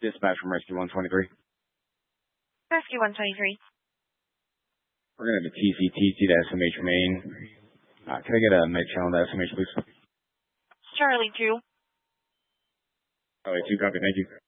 Dispatch from Rescue 123. Rescue 123. We're going to have a TCTC to SMH Main. Can I get a med channel to SMH, please? Charlie 2. Charlie 2, copy, thank you.